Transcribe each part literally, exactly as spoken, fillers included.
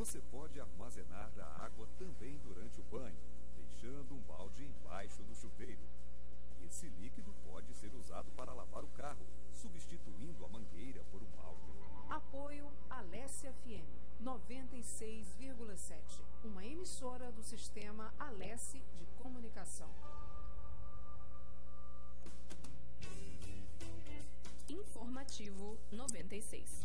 Você pode armazenar a água também durante o banho, deixando um balde embaixo do chuveiro. Esse líquido pode ser usado para lavar o carro, substituindo a mangueira por um balde. Apoio Alesse F M noventa e seis vírgula sete, uma emissora do sistema Alesse de comunicação. Informativo noventa e seis.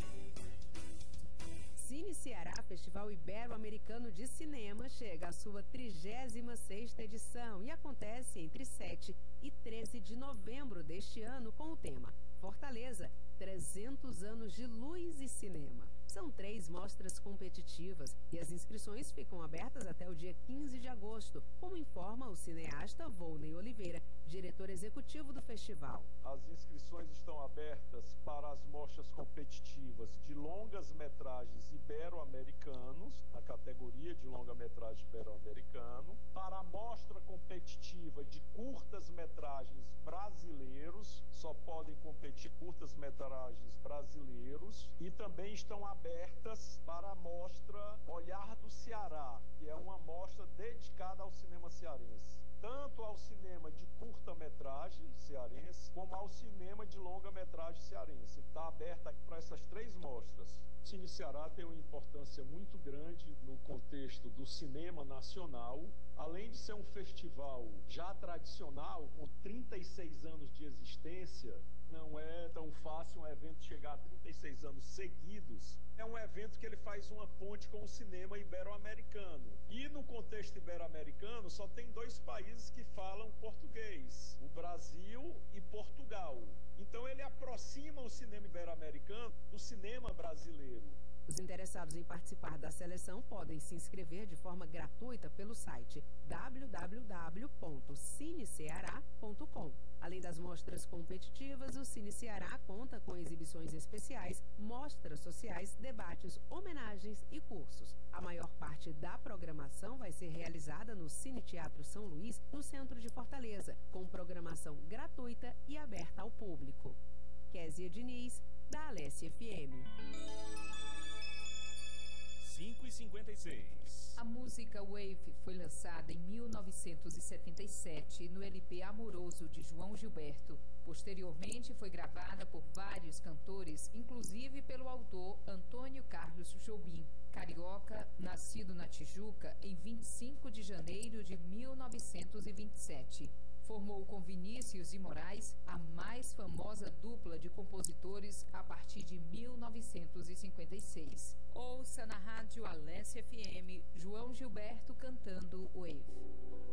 Cine Ceará, Festival Ibero-Americano de Cinema, chega à sua trigésima sexta edição e acontece entre sete e treze de novembro deste ano com o tema Fortaleza, trezentos anos de luz e cinema. São três mostras competitivas e as inscrições ficam abertas até o dia quinze de agosto, como informa o cineasta Volney Oliveira, diretor executivo do festival. As inscrições estão abertas para as mostras competitivas de longas-metragens ibero-americanos, na categoria de longa-metragem ibero-americano, para a mostra competitiva de curtas-metragens brasileiros, só podem competir curtas-metragens brasileiros, e também estão abertas para a mostra Olhar do Ceará, que é uma mostra dedicada ao cinema cearense, tanto ao cinema de curta-metragem cearense, como ao cinema de longa-metragem cearense. Está aberta para essas três mostras. O Cine Ceará tem uma importância muito grande no contexto do cinema nacional. Além de ser um festival já tradicional, com trinta e seis anos de existência, não é tão fácil um evento chegar a trinta e seis anos seguidos. É um evento que ele faz uma ponte com o cinema ibero-americano. E no contexto ibero-americano só tem dois países que falam português, o Brasil e Portugal. Então ele aproxima o cinema ibero-americano do cinema brasileiro. Os interessados em participar da seleção podem se inscrever de forma gratuita pelo site w w w ponto cine ceará ponto com. Além das mostras competitivas, o Cine Ceará conta com exibições especiais, mostras sociais, debates, homenagens e cursos. A maior parte da programação vai ser realizada no Cine Teatro São Luís, no centro de Fortaleza, com programação gratuita e aberta ao público. Kézia Diniz, da Alesse F M. cinco e cinquenta e seis. A música Wave foi lançada em mil novecentos e setenta e sete no L P Amoroso de João Gilberto. Posteriormente foi gravada por vários cantores, inclusive pelo autor Antônio Carlos Jobim, carioca, nascido na Tijuca em vinte e cinco de janeiro de mil novecentos e vinte e sete. Formou com Vinícius e Moraes a mais famosa dupla de compositores a partir de mil novecentos e cinquenta e seis. Ouça na rádio Alesse F M João Gilberto cantando Wave.